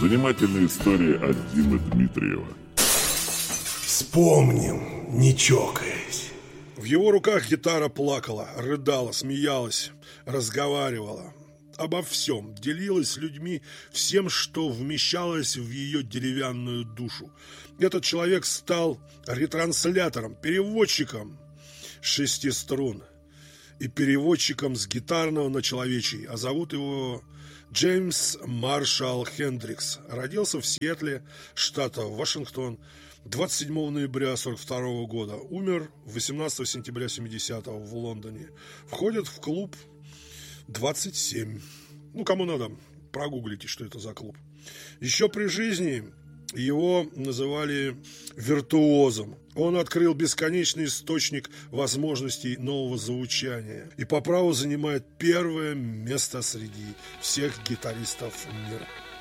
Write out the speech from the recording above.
Занимательная история от Димы Дмитриева. Вспомним, не чокаясь. В его руках гитара плакала, рыдала, смеялась, разговаривала. Обо всем, делилась с людьми всем, что вмещалось в ее деревянную душу. Этот человек стал ретранслятором, переводчиком 6 струн и переводчиком с гитарного на человечий, а зовут его Джеймс Маршалл Хендрикс. Родился в Сиэтле, штата Вашингтон, 27 ноября 1942 года. Умер 18 сентября 70-го в Лондоне. Входит в клуб 27. Ну, кому надо, прогуглите, что это за клуб. Еще при жизни его называли виртуозом. Он открыл бесконечный источник возможностей нового звучания и по праву занимает первое место среди всех гитаристов мира.